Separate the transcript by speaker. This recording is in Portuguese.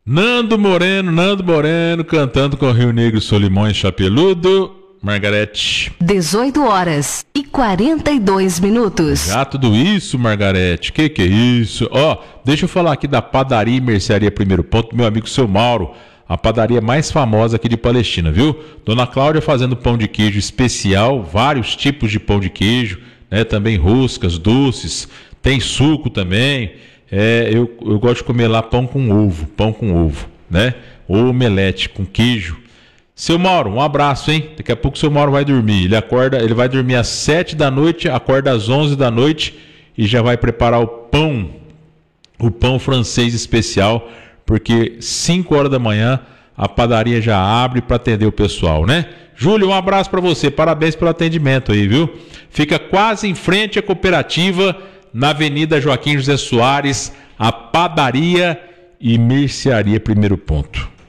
Speaker 1: Nando Moreno cantando com o Rio Negro, Solimões, Chapeludo. Margarete.
Speaker 2: 18h42.
Speaker 1: Já tudo isso, Margarete? Que é isso? Deixa eu falar aqui da Padaria e Mercearia Primeiro Ponto, meu amigo Seu Mauro. A padaria mais famosa aqui de Palestina, viu? Dona Cláudia fazendo pão de queijo especial, vários tipos de pão de queijo, né? Também roscas, doces, tem suco também. Eu gosto de comer lá pão com ovo, né? Ou omelete com queijo. Seu Mauro, um abraço, hein? Daqui a pouco o seu Mauro vai dormir. Ele vai dormir às 7 da noite, acorda às 11 da noite e já vai preparar o pão francês especial, porque 5 horas da manhã a padaria já abre para atender o pessoal, né? Júlio, um abraço para você, parabéns pelo atendimento aí, viu? Fica quase em frente à cooperativa, na Avenida Joaquim José Soares, a Padaria e Mercearia Primeiro Ponto.